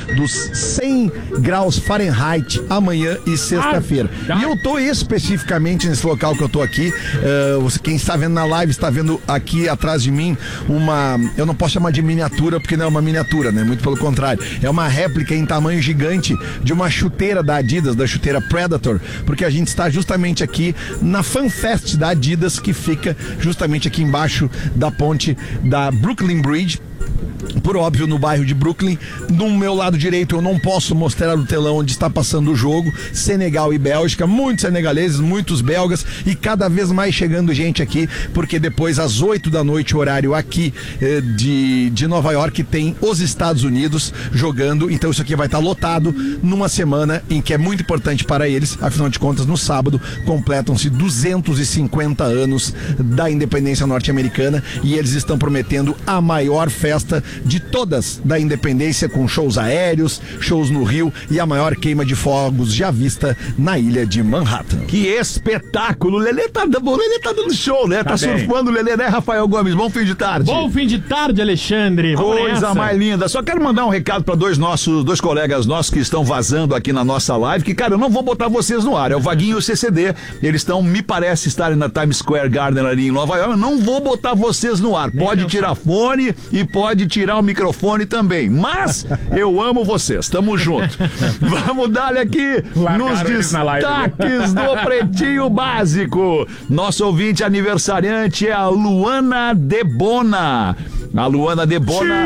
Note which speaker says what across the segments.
Speaker 1: dos 100 graus Fahrenheit amanhã e sexta-feira. E eu tô especificamente nesse local que eu tô aqui. Quem está vendo na live está vendo aqui atrás de mim eu não posso chamar de miniatura porque não é uma miniatura, né? Muito pelo contrário. É uma réplica em tamanho gigante de uma chuteira da Adidas, da chuteira Predator, porque a gente está justamente aqui na FanFest da Adidas, que fica justamente aqui embaixo da ponte da Brooklyn Bridge. Por óbvio, no bairro de Brooklyn. No meu lado direito eu não posso mostrar o telão onde está passando o jogo. Senegal e Bélgica, muitos senegaleses, muitos belgas e cada vez mais chegando gente aqui, porque depois às 8 da noite, horário aqui de Nova York, tem os Estados Unidos jogando. Então isso aqui vai estar lotado numa semana em que é muito importante para eles. Afinal de contas, no sábado completam-se 250 anos da independência norte-americana e eles estão prometendo a maior festa de todas da independência, com shows aéreos, shows no Rio e a maior queima de fogos já vista na ilha de Manhattan.
Speaker 2: Que espetáculo! O Lelê tá dando show, né? Tá surfando o Lelê, né, Rafael Gomes? Bom fim de tarde.
Speaker 3: Bom fim de tarde, Alexandre.
Speaker 2: Coisa mais linda. Só quero mandar um recado pra dois colegas nossos que estão vazando aqui na nossa live, que, cara, eu não vou botar vocês no ar. É o Vaguinho e o CCD. Eles estão, me parece, estarem na Times Square Garden ali em Nova York. Eu não vou botar vocês no ar. Pode tirar fone e pode tirar o microfone também, mas eu amo vocês, tamo junto. Vamos dar aqui nos destaques do Pretinho Básico. Nosso ouvinte aniversariante é a Luana Debona. A Luana Debona.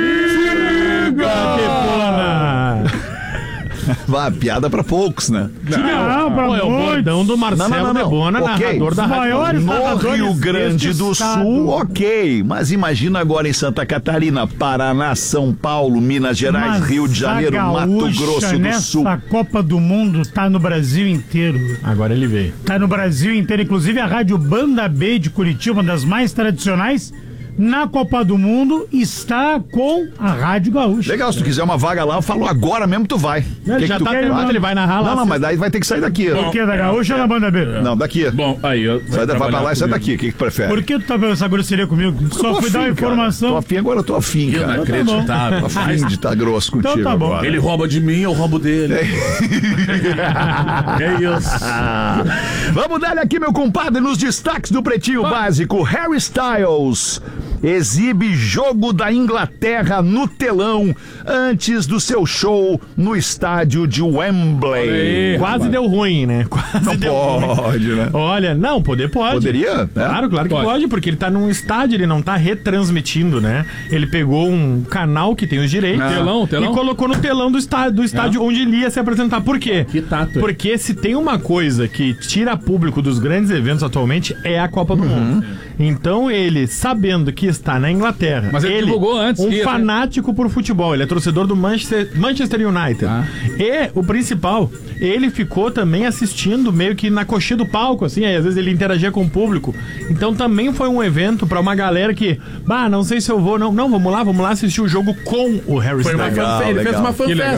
Speaker 2: Vá, piada pra poucos, né?
Speaker 3: Não, pra muitos. É o bordão do Marcelo Debona, narrador da rádio.
Speaker 2: No Rio Grande do Sul, ok. Mas imagina agora em Santa Catarina, Paraná, São Paulo, Minas Gerais, Rio de Janeiro, Mato Grosso do Sul.
Speaker 4: A Copa do Mundo tá no Brasil inteiro.
Speaker 3: Agora ele veio.
Speaker 4: Tá no Brasil inteiro, inclusive a Rádio Banda B de Curitiba, uma das mais tradicionais, na Copa do Mundo, está com a Rádio Gaúcha.
Speaker 2: Legal, se tu quiser uma vaga lá, eu falo agora mesmo, tu vai.
Speaker 3: Ele já tá terminando, ele vai narrar lá.
Speaker 2: Não, mas daí vai ter que sair daqui.
Speaker 4: Por que da Gaúcha ou da Banda B?
Speaker 2: Não, daqui.
Speaker 5: Bom, aí
Speaker 2: vai pra lá e sai daqui, o que prefere?
Speaker 4: Por que tu tá vendo essa grosseria comigo? Só fui dar uma informação.
Speaker 2: Tô afim, agora eu tô afim, cara.
Speaker 5: Inacreditável.
Speaker 2: Tô afim de estar grosso contigo.
Speaker 4: Então tá bom.
Speaker 2: Agora.
Speaker 5: Ele rouba de mim, eu roubo dele.
Speaker 2: É isso. Vamos dar aqui, meu compadre, nos destaques do Pretinho Básico. Harry Styles exibe jogo da Inglaterra no telão antes do seu show no estádio de Wembley.
Speaker 3: Quase deu ruim, né? Quase deu
Speaker 2: pode,
Speaker 3: ruim.
Speaker 2: Né?
Speaker 3: Olha, não, pode.
Speaker 2: Poderia?
Speaker 3: Claro que pode, porque ele tá num estádio, ele não tá retransmitindo, né? Ele pegou um canal que tem os direitos
Speaker 5: telão.
Speaker 3: E colocou no telão do estádio onde ele ia se apresentar. Por quê?
Speaker 5: Que tato.
Speaker 3: Porque se tem uma coisa que tira público dos grandes eventos atualmente, é a Copa do Mundo. Então ele, sabendo que está na Inglaterra,
Speaker 5: mas ele divulgou antes,
Speaker 3: fanático por futebol, ele é torcedor do Manchester United. E o principal, ele ficou também assistindo meio que na coxinha do palco, assim, aí às vezes ele interagia com o público. Então também foi um evento pra uma galera que, não sei se eu vou, não, vamos lá assistir o jogo com o Harry Styles.
Speaker 5: Ele fez uma fanfest.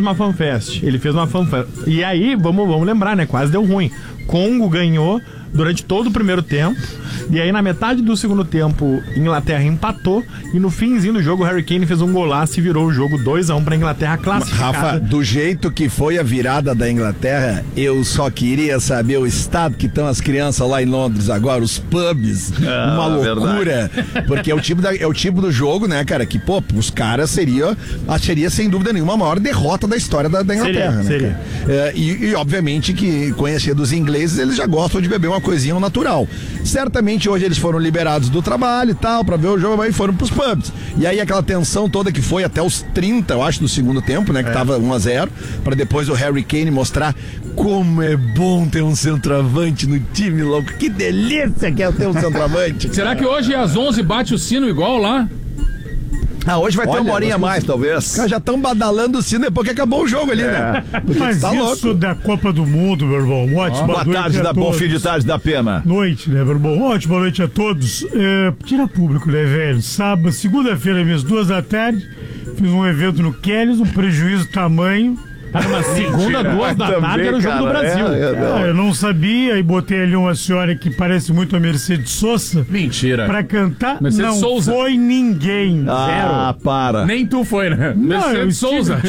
Speaker 3: Ele fez uma fanfest. E aí, vamos lembrar, né, quase deu ruim. Congo ganhou durante todo o primeiro tempo, e aí na metade do segundo tempo Inglaterra empatou, e no finzinho do jogo o Harry Kane fez um golaço e virou o jogo 2-1 pra Inglaterra classificada.
Speaker 1: Rafa, do jeito que foi a virada da Inglaterra, eu só queria saber o estado que estão as crianças lá em Londres agora, os pubs, uma loucura, porque é o tipo do jogo, né, cara, que, os caras seria sem dúvida nenhuma a maior derrota da história da Inglaterra,
Speaker 3: seria.
Speaker 1: E obviamente que conhecendo os ingleses, eles já gostam de beber uma coisinha natural. Certamente hoje eles foram liberados do trabalho e tal, pra ver o jogo, e foram pros pubs. E aí aquela tensão toda que foi até os 30, eu acho, do segundo tempo, né, que tava 1-0, pra depois o Harry Kane mostrar como é bom ter um centroavante no time, louco. Que delícia que é ter um centroavante.
Speaker 5: Será que hoje às 11 bate o sino igual lá?
Speaker 2: Hoje vai ter uma horinha a mais, talvez.
Speaker 1: Os caras já estão badalando o sino depois que acabou o jogo ali, né?
Speaker 4: Mas tá isso da Copa do Mundo, meu irmão. Ótima
Speaker 2: boa tarde, bom fim de tarde da pena.
Speaker 4: Noite, né, meu irmão? Ótima noite a todos. Tira público, né, velho? Sábado, segunda-feira, às 2 da tarde, fiz um evento no Kelly's, um prejuízo tamanho.
Speaker 3: Uma segunda, 2 da tarde, era o jogo do Brasil.
Speaker 4: Eu não sabia, e botei ali uma senhora que parece muito a Mercedes Sosa.
Speaker 5: Mentira.
Speaker 4: Pra cantar.
Speaker 5: Mercedes
Speaker 4: não
Speaker 5: Souza.
Speaker 4: foi ninguém.
Speaker 2: Zero. Para.
Speaker 5: Nem tu foi, né? Mercedes Souza.